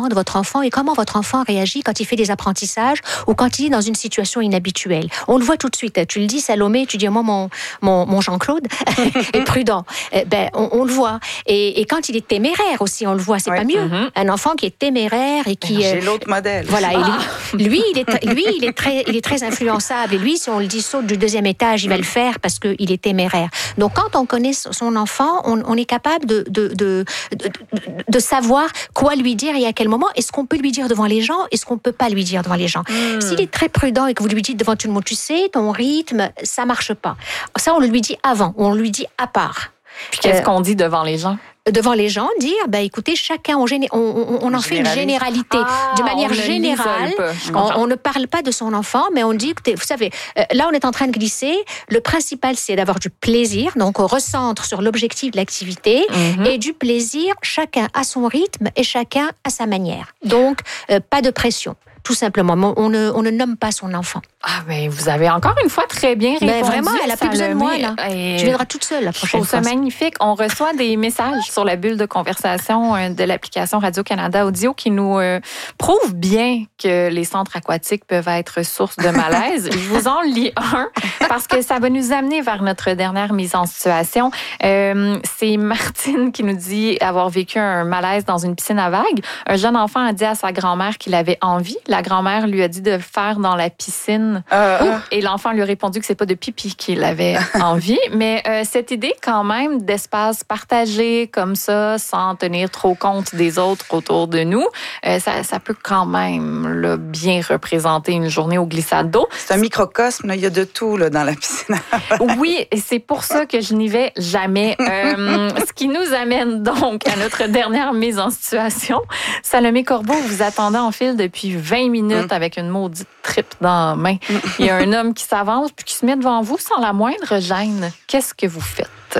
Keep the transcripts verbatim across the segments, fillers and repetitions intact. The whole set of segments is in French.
comportement de votre enfant et comment votre enfant réagit quand il fait des apprentissages ou quand il est dans une situation inhabituelle. On le voit tout de suite. Tu le dis, Salomé, tu dis, moi, mon, mon, mon Jean-Claude est prudent. Ben, on, on le voit. Et, et quand il est téméraire aussi, on le voit, c'est oui. pas mieux. Mm-hmm. Un enfant qui est téméraire et qui... J'ai euh, l'autre modèle. Voilà. Ah. Et lui, lui, il est, lui il, est très, il est très influençable. Et lui, si on le dit saute du deuxième étage, il va le faire parce qu'il est téméraire. Donc, quand on connaît son enfant, on, on est capable de, de, de, de, de savoir quoi lui dire et à quel moment. Est-ce qu'on peut lui dire devant les gens? Est-ce qu'on peut pas lui dire devant les gens? Mm. S'il est très prudent et que vous lui dites devant tout le monde, tu sais, ton rythme, ça marche pas. Ça, on le lui dit avant, on le lui dit à part. Puis qu'est-ce euh, qu'on dit devant les gens? Devant les gens, dire, ben écoutez, chacun, on, géné- on, on, on en fait une généralité. Ah, de manière générale, on, on ne parle pas de son enfant, mais on dit, écoutez, vous savez, euh, là, on est en train de glisser. Le principal, c'est d'avoir du plaisir. Donc, on recentre sur l'objectif de l'activité mm-hmm. et du plaisir, chacun à son rythme et chacun à sa manière. Donc, euh, pas de pression. Tout simplement, on ne, on ne nomme pas son enfant. Ah, mais vous avez encore une fois très bien répondu. Mais vraiment, elle n'a plus besoin de moi, là. Et... Je viendrai toute seule la prochaine fois. C'est magnifique. On reçoit des messages sur la bulle de conversation de l'application Radio-Canada Audio qui nous euh, prouvent bien que les centres aquatiques peuvent être source de malaise. Je vous en lis un parce que ça va nous amener vers notre dernière mise en situation. Euh, c'est Martine qui nous dit avoir vécu un malaise dans une piscine à vagues. Un jeune enfant a dit à sa grand-mère qu'il avait envie. La grand-mère lui a dit de le faire dans la piscine. Euh, euh. Et l'enfant lui a répondu que c'est pas de pipi qu'il avait envie. Mais euh, cette idée, quand même, d'espace partagé comme ça, sans tenir trop compte des autres autour de nous, euh, ça, ça peut quand même là, bien représenter une journée aux glissades d'eau. C'est un microcosme, là. Il y a de tout là, dans la piscine. Oui, et c'est pour ça que je n'y vais jamais. Euh, ce qui nous amène donc à notre dernière mise en situation. Salomé Corbeau, vous attendez en file depuis vingt minutes mm. avec une maudite tripe dans la main. Mm. Il y a un homme qui s'avance puis qui se met devant vous sans la moindre gêne. Qu'est-ce que vous faites?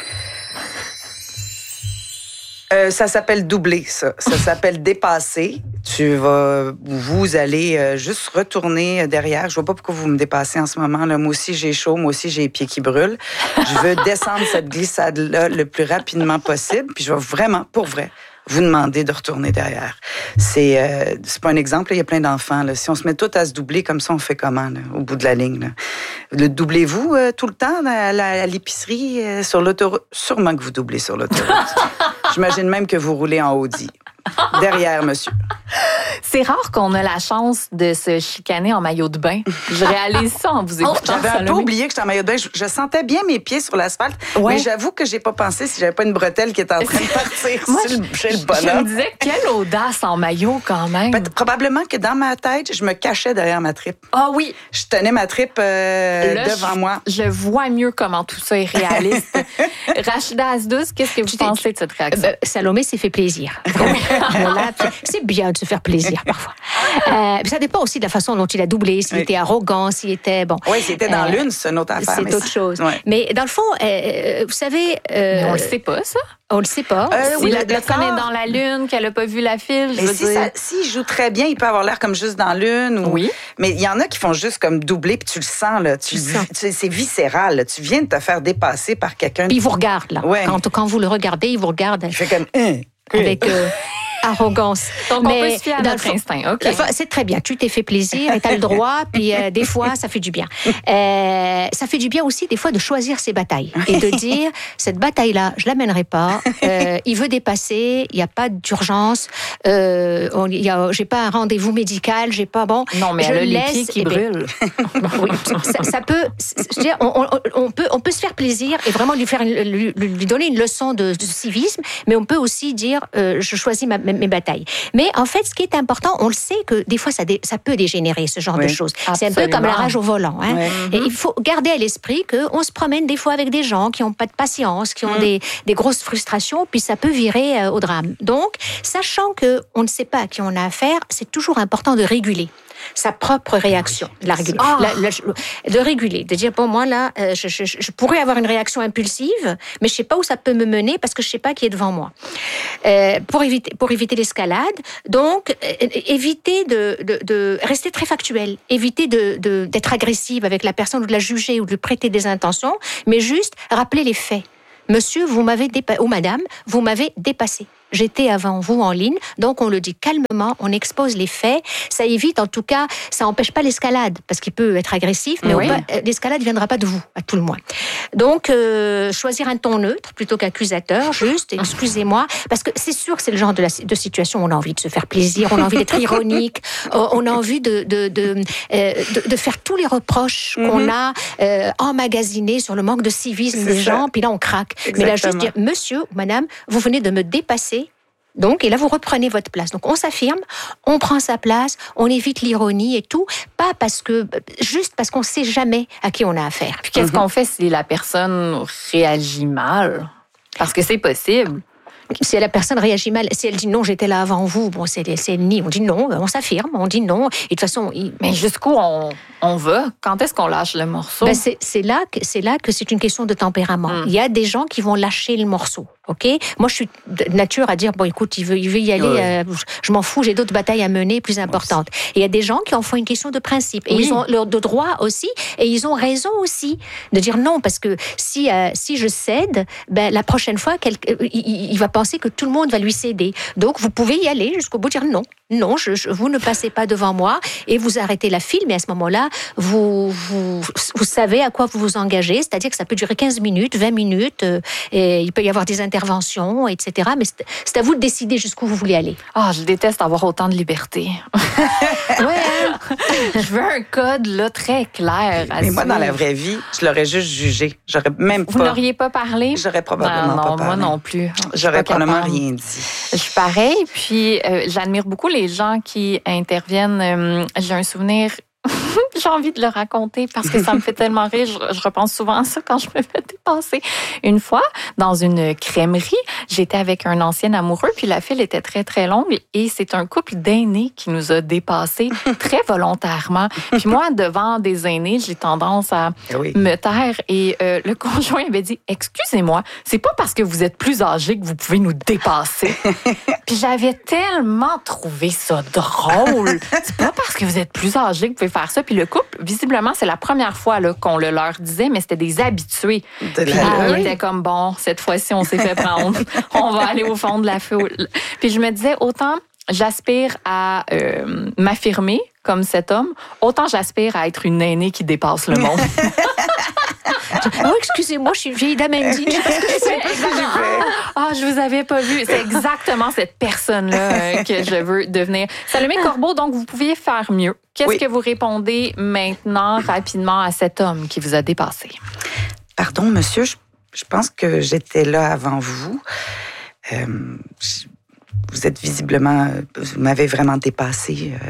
Euh, ça s'appelle doubler, ça. Ça s'appelle dépasser. Tu vas, vous allez euh, juste retourner derrière. Je vois pas pourquoi vous me dépassez en ce moment. Là. Moi aussi, j'ai chaud. Moi aussi, j'ai les pieds qui brûlent. Je veux descendre cette glissade-là le plus rapidement possible. Puis je vais vraiment, pour vrai, vous demander de retourner derrière. C'est, euh, c'est pas un exemple, là, il y a plein d'enfants. Là. Si on se met tous à se doubler comme ça, on fait comment, là, au bout de la ligne? Là? Le doublez-vous euh, tout le temps à, la, à l'épicerie, euh, sur l'autoroute? Sûrement que vous doublez sur l'autoroute. J'imagine même que vous roulez en Audi. Derrière, monsieur. C'est rare qu'on a la chance de se chicaner en maillot de bain. Je réalise ça en vous écoutant. Oh, j'avais un peu oublié que j'étais en maillot de bain. Je, je sentais bien mes pieds sur l'asphalte, ouais. mais j'avoue que j'ai pas pensé si j'avais pas une bretelle qui était en train de partir Moi, sur le, chez le bonhomme. Je me disais, quelle audace en maillot quand même. Ben, probablement que dans ma tête, je me cachais derrière ma tripe. Ah oui. Je tenais ma tripe euh, Là, devant je, moi. Je vois mieux comment tout ça est réaliste. Rachida Asdous, qu'est-ce que vous tu pensez de cette réaction? Euh, Salomé s'est fait plaisir. Là, c'est bien de se faire plaisir parfois. Euh, ça dépend aussi de la façon dont il a doublé, s'il oui. était arrogant, s'il était bon. Oui, s'il était dans euh, l'une, c'est une autre affaire. C'est autre chose. Ouais. Mais dans le fond, euh, vous savez, euh, mais on le sait pas ça. On le sait pas. Euh, si oui, la personne est dans la lune, qu'elle a pas vu la file, je mais veux si dire. Ça, s'il joue très bien, il peut avoir l'air comme juste dans l'une. Ou... Oui. Mais il y en a qui font juste comme doubler, puis tu le sens là. Tu, tu sens. Tu, c'est viscéral. Là. Tu viens de te faire dépasser par quelqu'un. Puis il vous regarde là. Ouais. Quand, quand vous le regardez, il vous regarde. Il fait comme. Hein, avec. Euh, arrogance. Donc, mais on peut se fier à notre instinct. Okay. C'est très bien. Tu t'es fait plaisir et tu as le droit. Puis, euh, des fois, ça fait du bien. Euh, ça fait du bien aussi, des fois, de choisir ses batailles et de dire, cette bataille-là, je ne l'amènerai pas. Euh, il veut dépasser. Il n'y a pas d'urgence. Euh, je n'ai pas un rendez-vous médical. J'ai pas, bon, non, mais je elle a laisse, les pieds qui brûlent. Oui, ça, ça peut... Je veux dire, on, on, on, peut, on peut se faire plaisir et vraiment lui, faire, lui, lui donner une leçon de, de civisme, mais on peut aussi dire, euh, je choisis ma mes batailles. Mais en fait, ce qui est important, on le sait que des fois, ça, dé, ça peut dégénérer, ce genre oui, de choses. Absolument. C'est un peu comme la rage au volant. Hein? Oui. Et il faut garder à l'esprit qu'on se promène des fois avec des gens qui n'ont pas de patience, qui ont mm. des, des grosses frustrations, puis ça peut virer euh, au drame. Donc, sachant qu'on ne sait pas à qui on a affaire, c'est toujours important de réguler sa propre réaction, de la réguler, oh. la, la, de réguler, de dire bon moi là, euh, je, je, je pourrais avoir une réaction impulsive, mais je sais pas où ça peut me mener parce que je sais pas qui est devant moi. Euh, pour éviter, pour éviter l'escalade, donc euh, éviter de, de, de rester très factuel, éviter de, de d'être agressive avec la personne ou de la juger ou de lui prêter des intentions, mais juste rappeler les faits. Monsieur, vous m'avez dépassé, ou madame, vous m'avez dépassé. j'étais avant vous en ligne. Donc, on le dit calmement, on expose les faits. Ça évite, en tout cas, ça n'empêche pas l'escalade, parce qu'il peut être agressif, mais oui. on peut, l'escalade ne viendra pas de vous, à tout le moins. Donc, euh, choisir un ton neutre plutôt qu'accusateur, juste, excusez-moi, parce que c'est sûr que c'est le genre de, la, de situation où on a envie de se faire plaisir, on a envie d'être ironique, on a envie de, de, de, euh, de, de faire tous les reproches mm-hmm. qu'on a euh, emmagasinés sur le manque de civisme c'est des ça. gens, puis là, on craque. Exactement. Mais là, juste dire, monsieur ou madame, vous venez de me dépasser. Donc, et là, vous reprenez votre place. Donc, on s'affirme, on prend sa place, on évite l'ironie et tout, pas parce que, juste parce qu'on ne sait jamais à qui on a affaire. Puis, qu'est-ce mm-hmm. qu'on fait si la personne réagit mal? Parce que c'est possible. Si la personne réagit mal, si elle dit non, j'étais là avant vous, bon, c'est, c'est ni, on dit non, on s'affirme, on dit non. Et de toute façon, il... mais jusqu'où on, on va? Quand est-ce qu'on lâche le morceau? Ben c'est, c'est là que c'est là que c'est une question de tempérament. Mm. Il y a des gens qui vont lâcher le morceau. Ok, moi je suis de nature à dire bon écoute il veut il veut y aller, oui. euh, je m'en fous, j'ai d'autres batailles à mener plus importantes. Et il y a des gens qui en font une question de principe et oui. ils ont leur de droit aussi et ils ont raison aussi de dire non parce que si euh, si je cède, ben la prochaine fois il, il va penser que tout le monde va lui céder. Donc vous pouvez y aller jusqu'au bout, dire non. Non, je, je, vous ne passez pas devant moi et vous arrêtez la file, mais à ce moment-là, vous, vous, vous savez à quoi vous vous engagez, c'est-à-dire que ça peut durer quinze minutes, vingt minutes, euh, et il peut y avoir des interventions, et cetera. Mais c'est, c'est à vous de décider jusqu'où vous voulez aller. Ah, oh, je déteste avoir autant de liberté. Ouais, hein? Je veux un code là, très clair. Mais suivre. Moi, dans la vraie vie, je l'aurais juste jugé. J'aurais même pas... Vous n'auriez pas parlé? J'aurais probablement non, non, pas parlé. Moi non plus. J'aurais probablement rien dit. Je suis pareil, puis euh, j'admire beaucoup les gens qui interviennent. Euh, j'ai un souvenir... J'ai envie de le raconter parce que ça me fait tellement rire. Je, je repense souvent à ça quand je me fais dépasser. Une fois, dans une crèmerie, j'étais avec un ancien amoureux, puis la file était très, très longue et c'est un couple d'aînés qui nous a dépassés très volontairement. Puis moi, devant des aînés, j'ai tendance à oui. me taire et euh, le conjoint avait dit « Excusez-moi, c'est pas parce que vous êtes plus âgé que vous pouvez nous dépasser. » Puis j'avais tellement trouvé ça drôle. C'est pas parce que vous êtes plus âgé que vous pouvez faire ça. Puis le couple, visiblement, c'est la première fois là, qu'on le leur disait, mais c'était des habitués. De puis la... ils étaient comme, bon, cette fois-ci, on s'est fait prendre. On va aller au fond de la foule. Puis je me disais, autant j'aspire à euh, m'affirmer comme cet homme, autant j'aspire à être une aînée qui dépasse le monde. Oh, excusez-moi, je suis vieille dame indigne. Je sais pas ce que c'est. Ah, je vous avais pas vu. C'est exactement cette personne-là euh, que je veux devenir. Salomé Corbeau, donc vous pouviez faire mieux. Qu'est-ce oui. que vous répondez maintenant, rapidement, à cet homme qui vous a dépassé? Pardon, monsieur, je, je pense que j'étais là avant vous. Euh, je, vous êtes visiblement... Vous m'avez vraiment dépassé. Euh,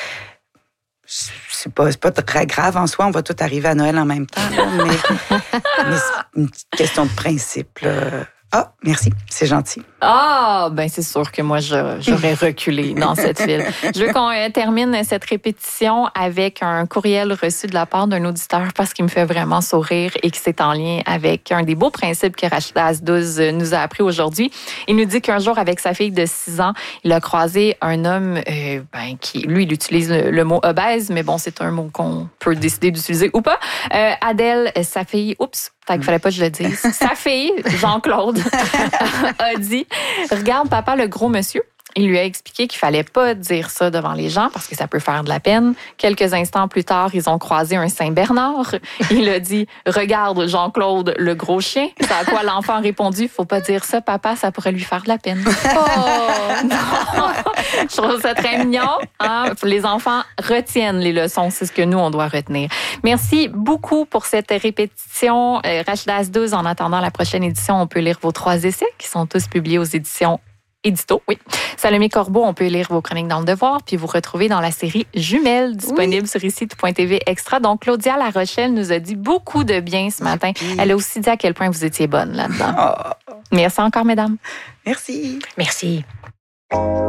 C'est pas, c'est pas très grave en soi, on va tous arriver à Noël en même temps, là, mais, mais c'est une petite question de principe. Là. Ah, merci, c'est gentil. Ah, ben c'est sûr que moi, je, j'aurais reculé dans cette file. Je veux qu'on termine cette répétition avec un courriel reçu de la part d'un auditeur parce qu'il me fait vraiment sourire et que c'est en lien avec un des beaux principes que Rachida Azdouz nous a appris aujourd'hui. Il nous dit qu'un jour, avec sa fille de six ans, il a croisé un homme euh, ben, qui, lui, il utilise le, le mot obèse, mais bon, c'est un mot qu'on peut décider d'utiliser ou pas. Euh, Adèle, sa fille, oups, fait qu'il fallait pas que je le dise. Sa fille, Jean-Claude, a dit « Regarde, papa, le gros monsieur. » Il lui a expliqué qu'il fallait pas dire ça devant les gens parce que ça peut faire de la peine. Quelques instants plus tard, ils ont croisé un Saint-Bernard. Il a dit « Regarde, Jean-Claude, le gros chien. » C'est à quoi l'enfant a répondu « Faut pas dire ça, papa, ça pourrait lui faire de la peine. » Oh! Non! Je trouve ça très mignon. Hein? Les enfants retiennent les leçons. C'est ce que nous, on doit retenir. Merci beaucoup pour cette répétition. Euh, Rachida Azdouz, en attendant la prochaine édition, on peut lire vos trois essais qui sont tous publiés aux éditions Édito, oui. Salomé Corbeau, on peut lire vos chroniques dans Le Devoir, puis vous retrouver dans la série Jumelles, disponible oui. sur ici tout point t v extra. Donc, Claudia La Rochelle nous a dit beaucoup de bien ce matin. Oui. Elle a aussi dit à quel point vous étiez bonne là-dedans. Oh. Merci encore, mesdames. Merci. Merci.